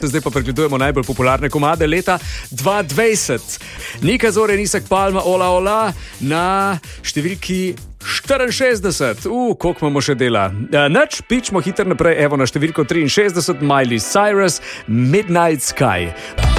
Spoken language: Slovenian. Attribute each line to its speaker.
Speaker 1: Zdaj pa pregledujemo najbolj popularne komade leta 2020. Nika Zore, Nisek Palma, Ola Ola na številki 64. Koliko imamo še dela? Nič, pičmo hitro naprej, evo na številko 63, Miley Cyrus, Midnight Sky.